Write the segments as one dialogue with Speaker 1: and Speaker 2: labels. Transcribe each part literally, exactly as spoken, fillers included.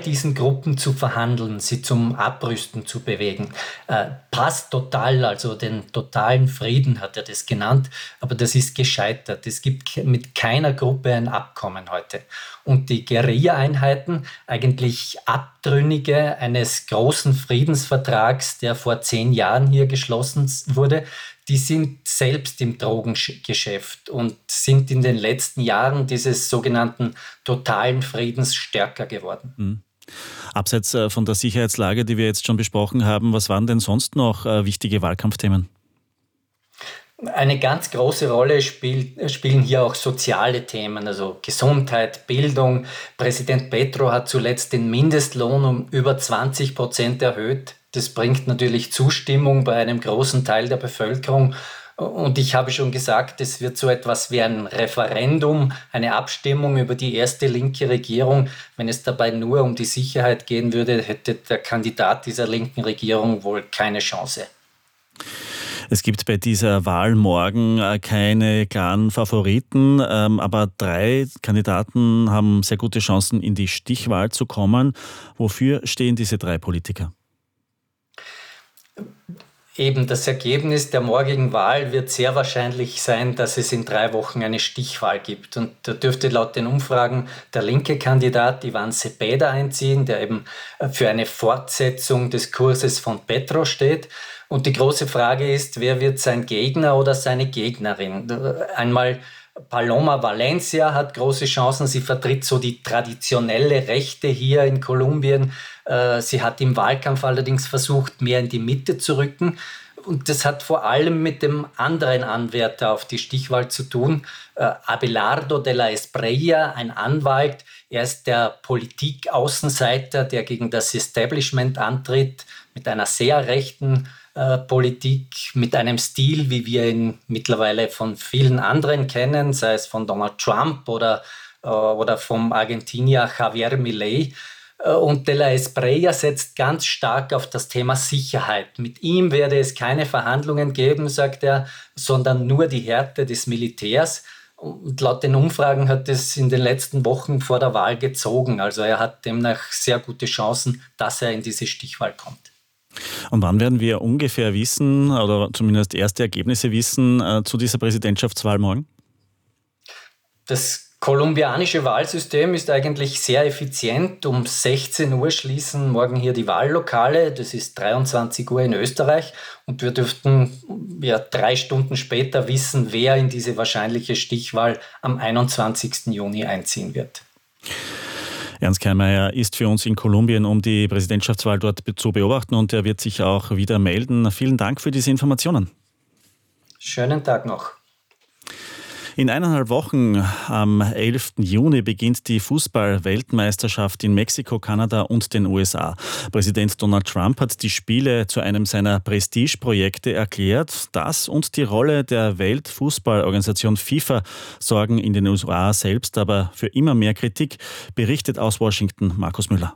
Speaker 1: diesen Gruppen zu verhandeln, sie zum Abrüsten zu bewegen. Äh, Pass total, also den totalen Frieden hat er das genannt, aber das ist gescheitert. Es gibt mit keiner Gruppe ein Abkommen heute. Und die Guerilla-Einheiten, eigentlich Abtrünnige eines großen Friedensvertrags, der vor zehn Jahren hier geschlossen wurde, die sind selbst im Drogengeschäft und sind in den letzten Jahren dieses sogenannten totalen Friedens stärker geworden.
Speaker 2: Mhm. Abseits von der Sicherheitslage, die wir jetzt schon besprochen haben, was waren denn sonst noch wichtige Wahlkampfthemen?
Speaker 1: Eine ganz große Rolle spielt, spielen hier auch soziale Themen, also Gesundheit, Bildung. Präsident Petro hat zuletzt den Mindestlohn um über zwanzig Prozent erhöht. Das bringt natürlich Zustimmung bei einem großen Teil der Bevölkerung. Und ich habe schon gesagt, es wird so etwas wie ein Referendum, eine Abstimmung über die erste linke Regierung. Wenn es dabei nur um die Sicherheit gehen würde, hätte der Kandidat dieser linken Regierung wohl keine Chance.
Speaker 2: Es gibt bei dieser Wahl morgen keine klaren Favoriten, aber drei Kandidaten haben sehr gute Chancen, in die Stichwahl zu kommen. Wofür stehen diese drei Politiker?
Speaker 1: Eben das Ergebnis der morgigen Wahl wird sehr wahrscheinlich sein, dass es in drei Wochen eine Stichwahl gibt. Und da dürfte laut den Umfragen der linke Kandidat Ivan Cepeda einziehen, der eben für eine Fortsetzung des Kurses von Petro steht. Und die große Frage ist, wer wird sein Gegner oder seine Gegnerin? Einmal Paloma Valencia hat große Chancen. Sie vertritt so die traditionelle Rechte hier in Kolumbien. Sie hat im Wahlkampf allerdings versucht, mehr in die Mitte zu rücken. Und das hat vor allem mit dem anderen Anwärter auf die Stichwahl zu tun, Abelardo de la Espriella, ein Anwalt. Er ist der Politikaußenseiter, der gegen das Establishment antritt, mit einer sehr rechten äh, Politik, mit einem Stil, wie wir ihn mittlerweile von vielen anderen kennen, sei es von Donald Trump oder, äh, oder vom Argentinier Javier Milei. Und de la Espriella setzt ganz stark auf das Thema Sicherheit. Mit ihm werde es keine Verhandlungen geben, sagt er, sondern nur die Härte des Militärs. Und laut den Umfragen hat es in den letzten Wochen vor der Wahl gezogen. Also er hat demnach sehr gute Chancen, dass er in diese Stichwahl kommt.
Speaker 2: Und wann werden wir ungefähr wissen, oder zumindest erste Ergebnisse wissen, äh, zu dieser Präsidentschaftswahl morgen?
Speaker 1: Das kolumbianische Wahlsystem ist eigentlich sehr effizient. Um sechzehn Uhr schließen morgen hier die Wahllokale. Das ist dreiundzwanzig Uhr in Österreich. Und wir dürften ja drei Stunden später wissen, wer in diese wahrscheinliche Stichwahl am einundzwanzigsten Juni einziehen wird.
Speaker 2: Ernst Keimeyer ist für uns in Kolumbien, um die Präsidentschaftswahl dort zu beobachten, und er wird sich auch wieder melden. Vielen Dank für diese Informationen.
Speaker 1: Schönen Tag noch.
Speaker 2: In eineinhalb Wochen, am elften Juni, beginnt die Fußball-Weltmeisterschaft in Mexiko, Kanada und den U S A. Präsident Donald Trump hat die Spiele zu einem seiner Prestigeprojekte erklärt. Das und die Rolle der Weltfußballorganisation FIFA sorgen in den U S A selbst aber für immer mehr Kritik, berichtet aus Washington Markus Müller.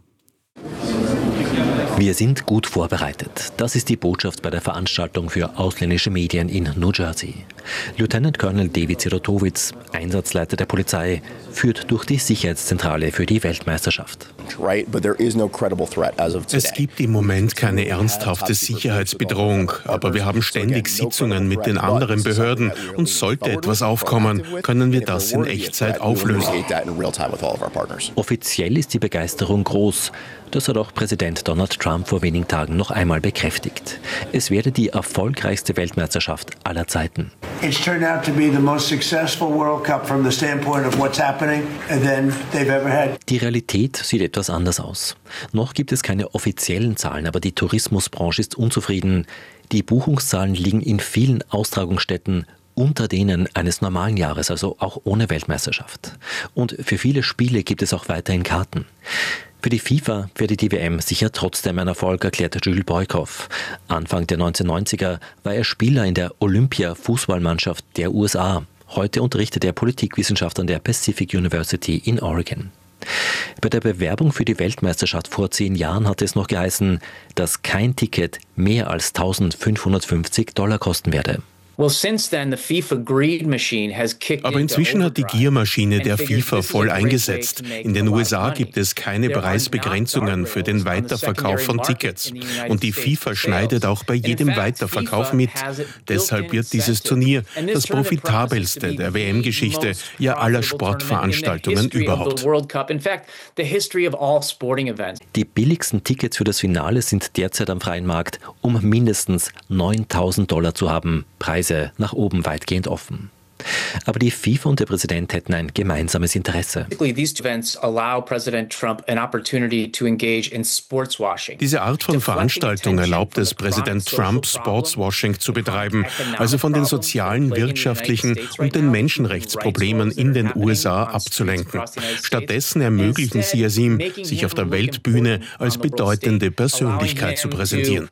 Speaker 3: Wir sind gut vorbereitet. Das ist die Botschaft bei der Veranstaltung für ausländische Medien in New Jersey. Lieutenant Colonel David Sirotowitz, Einsatzleiter der Polizei, führt durch die Sicherheitszentrale für die Weltmeisterschaft.
Speaker 4: Es gibt im Moment keine ernsthafte Sicherheitsbedrohung, aber wir haben ständig Sitzungen mit den anderen Behörden und sollte etwas aufkommen, können wir das in Echtzeit auflösen.
Speaker 3: Offiziell ist die Begeisterung groß. Das hat auch Präsident Donald Trump vor wenigen Tagen noch einmal bekräftigt. Es werde die erfolgreichste Weltmeisterschaft aller Zeiten.
Speaker 5: It's turned out to be the most successful World Cup from the standpoint of what's happening and then they've ever had.
Speaker 3: Die Realität sieht etwas anders aus. Noch gibt es keine offiziellen Zahlen, aber die Tourismusbranche ist unzufrieden. Die Buchungszahlen liegen in vielen Austragungsstätten unter denen eines normalen Jahres, also auch ohne Weltmeisterschaft. Und für viele Spiele gibt es auch weiterhin Karten. Für die FIFA werde die W M sicher trotzdem ein Erfolg, erklärte Jules Boykoff. Anfang der neunzehnhundertneunziger war er Spieler in der Olympia-Fußballmannschaft der U S A. Heute unterrichtet er Politikwissenschaft an der Pacific University in Oregon. Bei der Bewerbung für die Weltmeisterschaft vor zehn Jahren hatte es noch geheißen, dass kein Ticket mehr als eintausendfünfhundertfünfzig Dollar kosten werde.
Speaker 4: Aber inzwischen hat die Giermaschine der FIFA voll eingesetzt. In den U S A gibt es keine Preisbegrenzungen für den Weiterverkauf von Tickets. Und die FIFA schneidet auch bei jedem Weiterverkauf mit. Deshalb wird dieses Turnier das profitabelste der W M-Geschichte, ja aller Sportveranstaltungen überhaupt.
Speaker 3: Die billigsten Tickets für das Finale sind derzeit am freien Markt, um mindestens neuntausend Dollar zu haben. Preise nach oben weitgehend offen. Aber die FIFA und der Präsident hätten ein gemeinsames Interesse.
Speaker 4: Diese Art von Veranstaltung erlaubt es Präsident Trump, Sportswashing zu betreiben, also von den sozialen, wirtschaftlichen und den Menschenrechtsproblemen in den U S A abzulenken. Stattdessen ermöglichen sie es ihm, sich auf der Weltbühne als bedeutende Persönlichkeit zu präsentieren,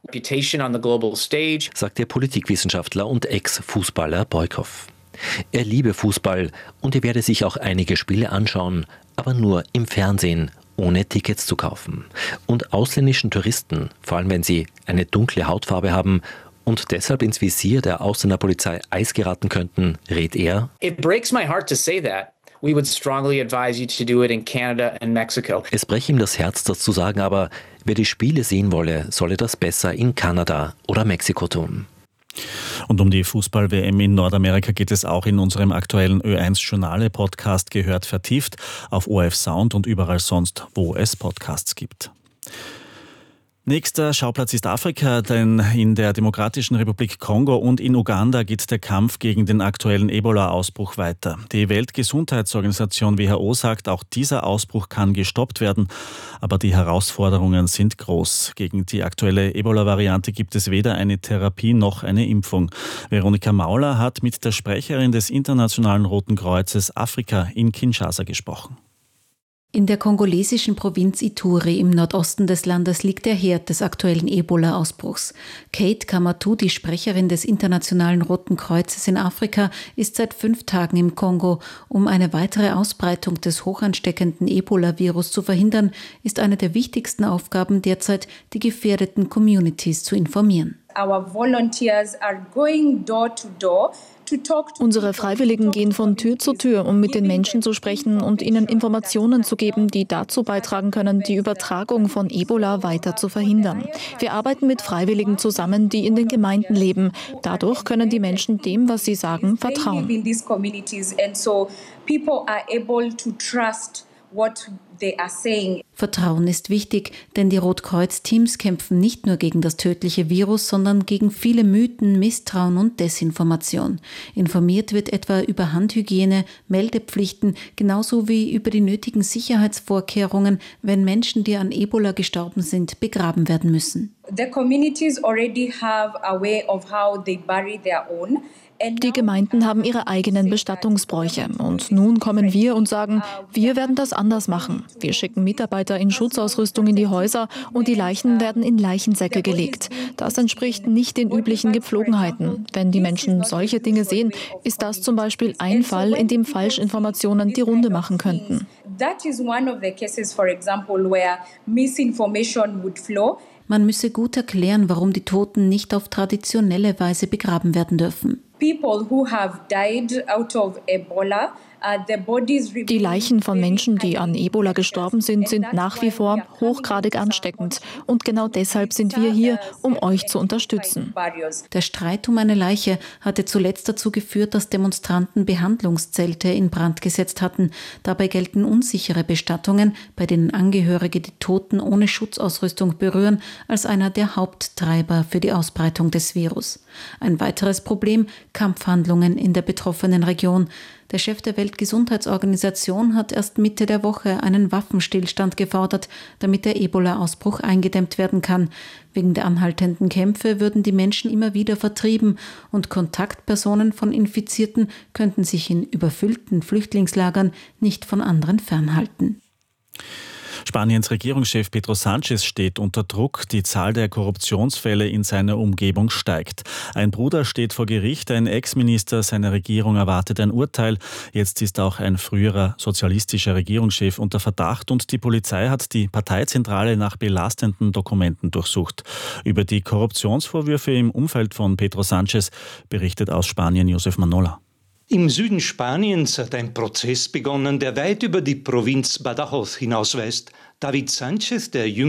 Speaker 3: sagt der Politikwissenschaftler und Ex-Fußballer Boykov. Er liebe Fußball und er werde sich auch einige Spiele anschauen, aber nur im Fernsehen, ohne Tickets zu kaufen. Und ausländischen Touristen, vor allem wenn sie eine dunkle Hautfarbe haben und deshalb ins Visier der Ausländerpolizei Ice geraten könnten, rät er:
Speaker 6: It breaks my heart to say that. We would strongly advise you to do it in Canada and Mexico.
Speaker 3: Es breche ihm das Herz, das zu sagen, aber wer die Spiele sehen wolle, solle das besser in Kanada oder Mexiko tun.
Speaker 2: Und um die Fußball-W M in Nordamerika geht es auch in unserem aktuellen Ö eins Journale-Podcast gehört vertieft auf O R F Sound und überall sonst, wo es Podcasts gibt. Nächster Schauplatz ist Afrika, denn in der Demokratischen Republik Kongo und in Uganda geht der Kampf gegen den aktuellen Ebola-Ausbruch weiter. Die Weltgesundheitsorganisation W H O sagt, auch dieser Ausbruch kann gestoppt werden, aber die Herausforderungen sind groß. Gegen die aktuelle Ebola-Variante gibt es weder eine Therapie noch eine Impfung. Veronika Mauler hat mit der Sprecherin des Internationalen Roten Kreuzes Afrika in Kinshasa gesprochen.
Speaker 7: In der kongolesischen Provinz Ituri im Nordosten des Landes liegt der Herd des aktuellen Ebola-Ausbruchs. Kate Kamatu, die Sprecherin des Internationalen Roten Kreuzes in Afrika, ist seit fünf Tagen im Kongo. Um eine weitere Ausbreitung des hochansteckenden Ebola-Virus zu verhindern, ist eine der wichtigsten Aufgaben derzeit, die gefährdeten Communities zu informieren.
Speaker 8: Our volunteers are going door to door.
Speaker 9: Unsere Freiwilligen gehen von Tür zu Tür, um mit den Menschen zu sprechen und ihnen Informationen zu geben, die dazu beitragen können, die Übertragung von Ebola weiter zu verhindern. Wir arbeiten mit Freiwilligen zusammen, die in den Gemeinden leben. Dadurch können die Menschen dem, was sie sagen, vertrauen.
Speaker 7: Vertrauen ist wichtig, denn die Rotkreuz-Teams kämpfen nicht nur gegen das tödliche Virus, sondern gegen viele Mythen, Misstrauen und Desinformation. Informiert wird etwa über Handhygiene, Meldepflichten, genauso wie über die nötigen Sicherheitsvorkehrungen, wenn Menschen, die an Ebola gestorben sind, begraben werden müssen.
Speaker 8: The communities already have a way of how they bury their own.
Speaker 9: Die Gemeinden haben ihre eigenen Bestattungsbräuche und nun kommen wir und sagen, wir werden das anders machen. Wir schicken Mitarbeiter in Schutzausrüstung in die Häuser und die Leichen werden in Leichensäcke gelegt. Das entspricht nicht den üblichen Gepflogenheiten. Wenn die Menschen solche Dinge sehen, ist das zum Beispiel ein Fall, in dem Falschinformationen die Runde machen könnten.
Speaker 8: That is one of the cases, for example, where misinformation would flow.
Speaker 7: Man müsse gut erklären, warum die Toten nicht auf traditionelle Weise begraben werden dürfen.
Speaker 8: People who have died out of Ebola, uh, their bodies
Speaker 9: Die Leichen von Menschen, die an Ebola gestorben sind, sind nach wie vor hochgradig ansteckend. Und genau deshalb sind wir hier, um euch zu unterstützen.
Speaker 7: Der Streit um eine Leiche hatte zuletzt dazu geführt, dass Demonstranten Behandlungszelte in Brand gesetzt hatten. Dabei gelten unsichere Bestattungen, bei denen Angehörige die Toten ohne Schutzausrüstung berühren, als einer der Haupttreiber für die Ausbreitung des Virus. Ein weiteres Problem: Kampfhandlungen in der betroffenen Region. Der Chef der Weltgesundheitsorganisation hat erst Mitte der Woche einen Waffenstillstand gefordert, damit der Ebola-Ausbruch eingedämmt werden kann. Wegen der anhaltenden Kämpfe würden die Menschen immer wieder vertrieben und Kontaktpersonen von Infizierten könnten sich in überfüllten Flüchtlingslagern nicht von anderen fernhalten.
Speaker 2: Spaniens Regierungschef Pedro Sánchez steht unter Druck. Die Zahl der Korruptionsfälle in seiner Umgebung steigt. Ein Bruder steht vor Gericht, ein Ex-Minister seiner Regierung erwartet ein Urteil. Jetzt ist auch ein früherer sozialistischer Regierungschef unter Verdacht und die Polizei hat die Parteizentrale nach belastenden Dokumenten durchsucht. Über die Korruptionsvorwürfe im Umfeld von Pedro Sánchez berichtet aus Spanien Josef Manola.
Speaker 10: Im Süden Spaniens hat ein Prozess begonnen, der weit über die Provinz Badajoz hinausweist. David Sánchez, der jüngste